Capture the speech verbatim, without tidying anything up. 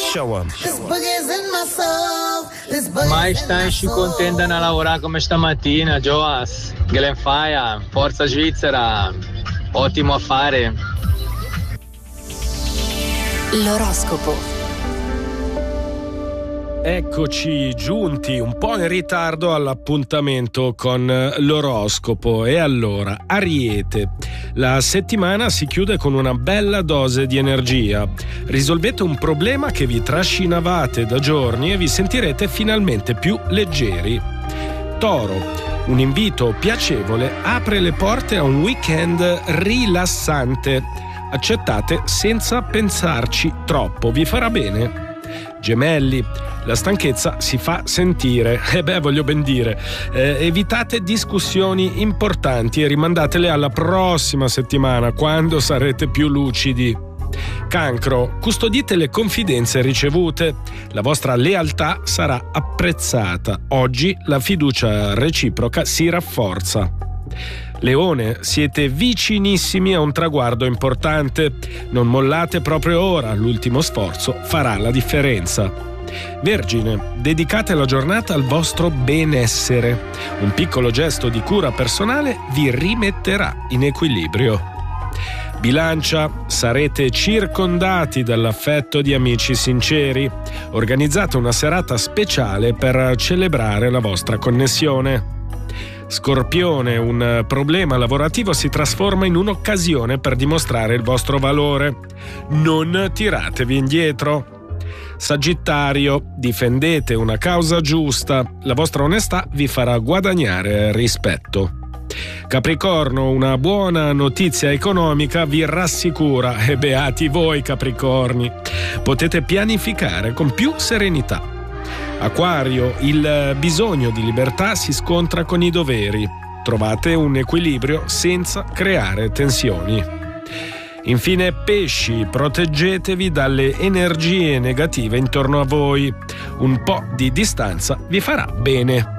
Show 'em. Mai stai și contenta a lavorare come stamattina, Joas. Glenfaia, forza Svizzera, ottimo affare. L'oroscopo. Eccoci giunti un po' in ritardo all'appuntamento con l'oroscopo. E allora, Ariete, la settimana si chiude con una bella dose di energia. Risolvete un problema che vi trascinavate da giorni e vi sentirete finalmente più leggeri. Toro, un invito piacevole apre le porte a un weekend rilassante. Accettate senza pensarci troppo, vi farà bene. Gemelli, la stanchezza si fa sentire, e eh beh, voglio ben dire, eh, evitate discussioni importanti e rimandatele alla prossima settimana, quando sarete più lucidi. Cancro, custodite le confidenze ricevute, la vostra lealtà sarà apprezzata, oggi la fiducia reciproca si rafforza. Leone, siete vicinissimi a un traguardo importante. Non mollate proprio ora, l'ultimo sforzo farà la differenza. Vergine, dedicate la giornata al vostro benessere. Un piccolo gesto di cura personale vi rimetterà in equilibrio. Bilancia, sarete circondati dall'affetto di amici sinceri. Organizzate una serata speciale per celebrare la vostra connessione. Scorpione, un problema lavorativo si trasforma in un'occasione per dimostrare il vostro valore. Non tiratevi indietro. Sagittario, difendete una causa giusta. La vostra onestà vi farà guadagnare rispetto. Capricorno, una buona notizia economica vi rassicura. E beati voi, Capricorni. Potete pianificare con più serenità. Acquario, il bisogno di libertà si scontra con i doveri. Trovate un equilibrio senza creare tensioni. Infine, Pesci, proteggetevi dalle energie negative intorno a voi. Un po' di distanza vi farà bene.